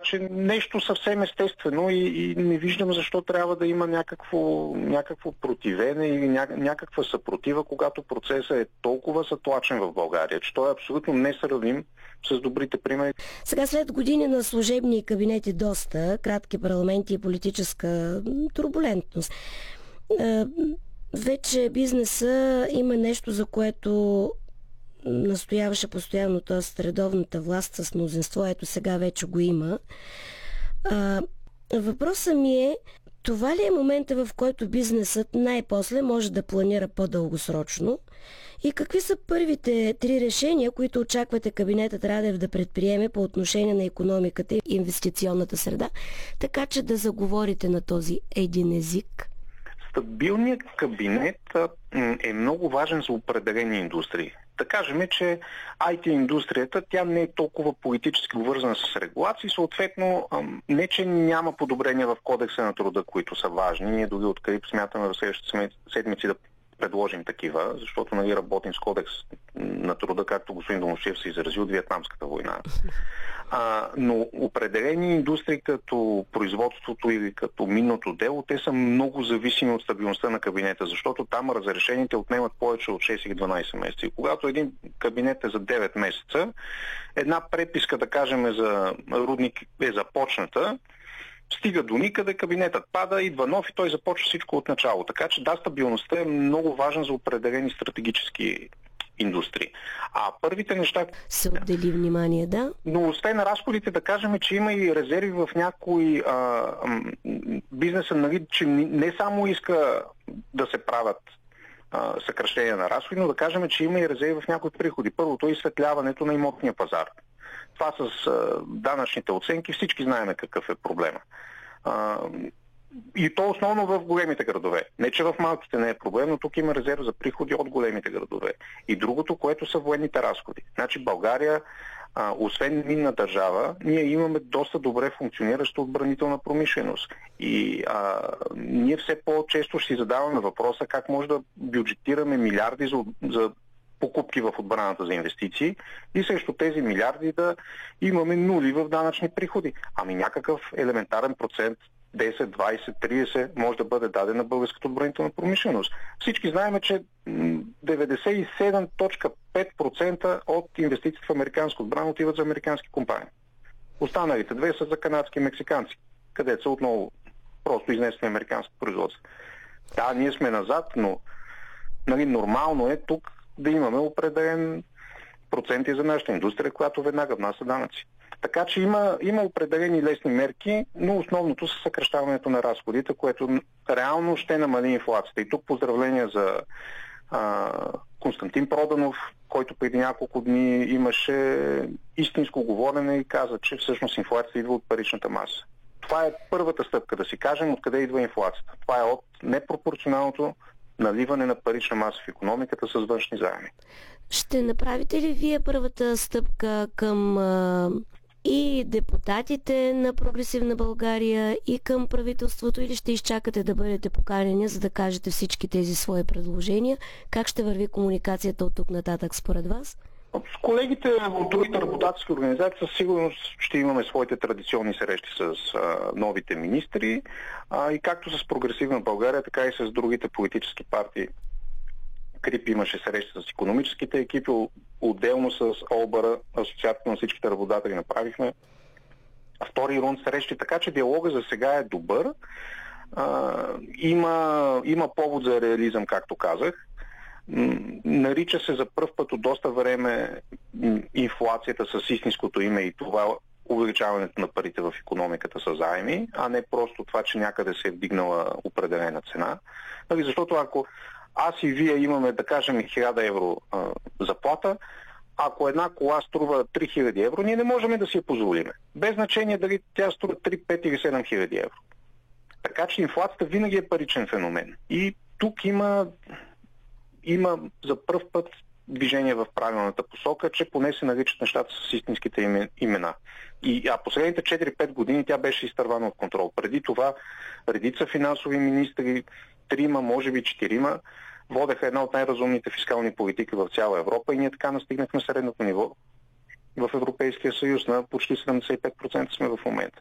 че нещо съвсем естествено и не виждам защо трябва да има някакво противене или някаква съпротива, когато процесът е толкова затлачен в България, че той е абсолютно несравним с добрите примери. Сега след години на служебни кабинети, доста кратки парламенти и политическа турбулентност, вече бизнеса има нещо, за което настояваше постоянно, т.е. редовната власт с мнозинство, ето сега вече го има. Въпросът ми е, това ли е момента, в който бизнесът най-после може да планира по-дългосрочно? И какви са първите 3 решения, които очаквате кабинетът Радев да предприеме по отношение на икономиката и инвестиционната среда, така че да заговорите на този един език? Стабилният кабинет е много важен за определени индустрии. Да кажем, че IT-индустрията, тя не е толкова политически обвързана с регулации, съответно не, че няма подобрения в кодекса на труда, които са важни. Ние дори от КРИП смятаме в следващите седмици да предложим такива, защото работим с кодекс на труда, както господин Домушев се изрази от Виетнамската война. Но определени индустрии като производството или като минното дело, те са много зависими от стабилността на кабинета, защото там разрешените отнемат повече от 6 или 12 месеца. И когато един кабинет е за 9 месеца, една преписка, да кажем, за рудник е започната, стига до никъде, кабинетът пада, идва нов и той започва всичко от начало. Така че да, стабилността е много важна за определени стратегически индустрии. А първите неща... Се отдели внимание, да? Но освен разходите, да кажем, че има и резерви в някои бизнеса, нали, че не само иска да се правят съкращения на разходи, но да кажем, че има и резерви в някои приходи. Първото е изсветляването на имотния пазар. Това с данъчните оценки, всички знаем какъв е проблема. И то основно в големите градове. Не, че в малките не е проблем, но тук има резерв за приходи от големите градове. И другото, което са военните разходи. Значи България, освен минна държава, ние имаме доста добре функционираща отбранителна промишленост. И ние все по-често ще си задаваме въпроса как може да бюджетираме милиарди за покупки в отбраната за инвестиции и срещу тези милиарди да имаме нули в данъчни приходи. Ами някакъв елементарен процент, 10, 20, 30, може да бъде даден на българската отбранителна промишленост. Всички знаем, че 97.5% от инвестициите в американска отбрана отиват за американски компании. Останалите 2 са за канадски и мексиканци, където са отново просто изнесени американски производства. Да, ние сме назад, но нормално е тук да имаме определен процент и за нашата индустрия, която веднага внася данъци. Така че има определени лесни мерки, но основното са съкращаването на разходите, което реално ще намали инфлацията. И тук поздравления за Константин Проданов, който преди няколко дни имаше истинско говорене и каза, че всъщност инфлацията идва от паричната маса. Това е първата стъпка, да си кажем откъде идва инфлацията. Това е от непропорционалното наливане на парична маса в икономиката с външни заеми. Ще направите ли вие първата стъпка към и депутатите на Прогресивна България и към правителството, или ще изчакате да бъдете поканени, за да кажете всички тези свои предложения? Как ще върви комуникацията от тук нататък според вас? С колегите от другите работодателски организации със сигурност ще имаме своите традиционни срещи с новите министри и както с Прогресивна България, така и с другите политически партии. КРИП имаше срещи с икономическите екипи, отделно с ОБР, Асоциацията на всичките работодатели, направихме втори рунд срещи, така че диалога за сега е добър. Има повод за реализъм, както казах. Нарича се за пръв път от доста време инфлацията с истинското име и това увеличаването на парите в икономиката са заеми, а не просто това, че някъде се е вдигнала определена цена. Защото ако аз и вие имаме, да кажем, 1000 евро заплата, ако една кола струва 3000 евро, ние не можем да си я позволиме. Без значение дали тя струва 3, 5 или 7000 евро. Така че инфлацията винаги е паричен феномен. И тук има за пръв път движение в правилната посока, че поне се наричат нещата с истинските имена. А последните 4-5 години тя беше изтървана от контрол. Преди това редица финансови министри, 3, може би 4, водеха една от най-разумните фискални политики в цяла Европа и ние така настигнахме средното ниво в Европейския съюз. На почти 75% сме в момента.